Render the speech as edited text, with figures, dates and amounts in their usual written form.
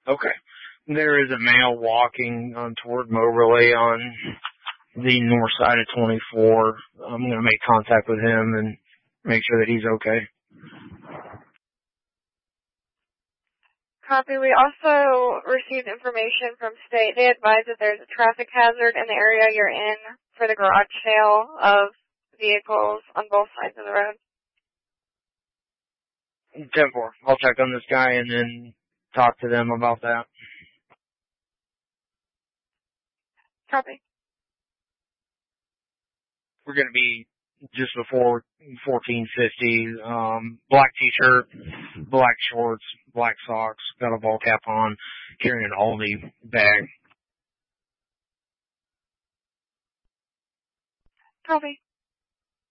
Okay. There is a male walking toward Moberly on the north side of 24. I'm going to make contact with him and make sure that he's okay. Copy. We also received information from state. They advise that there's a traffic hazard in the area you're in for the garage sale of vehicles on both sides of the road. 10-4. I'll check on this guy and then talk to them about that. Copy. We're going to be just before 1450. Black t-shirt, black shorts, black socks, got a ball cap on, carrying an Aldi bag. Copy.